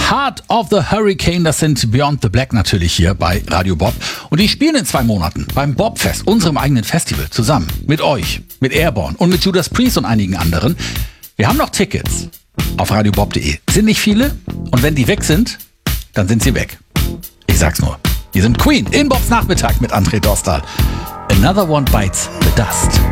Heart of the Hurricane, das sind Beyond the Black natürlich hier bei Radio Bob. Und die spielen in 2 Monaten beim Bobfest, unserem eigenen Festival, zusammen mit euch, mit Airborne und mit Judas Priest und einigen anderen. Wir haben noch Tickets auf radiobob.de. Sind nicht viele und wenn die weg sind, dann sind sie weg. Ich sag's nur. Die sind Queen in Bobs Nachmittag mit André Dostal. Another One Bites the Dust.